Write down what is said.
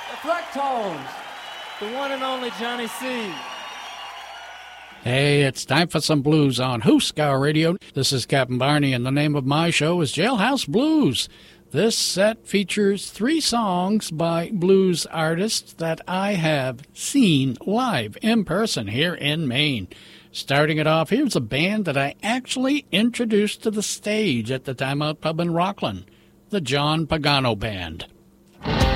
The Flecktones, the one and only Johnny C. Hey, it's time for some blues on Hooskow Radio. This is Captain Barney, and the name of my show is Jailhouse Blues. This set features 3 songs by blues artists that I have seen live in person here in Maine. Starting it off, here's a band that I actually introduced to the stage at the Time Out Pub in Rockland, the John Pagano Band.